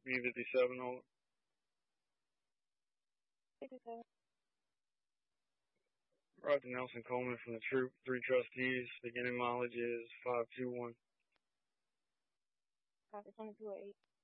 B57 hold. 57. Roger, Nelson Coleman from the Troop, 3 trustees. Beginning mileage is 521. Copy 22 at 8.